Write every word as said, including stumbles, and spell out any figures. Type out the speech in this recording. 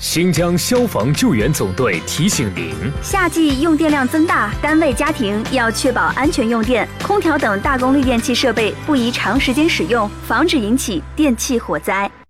新疆消防救援总队提醒您： 夏季用电量增大，单位家庭要确保安全用电，空调等大功率电器设备不宜长时间使用，防止引起电器火灾。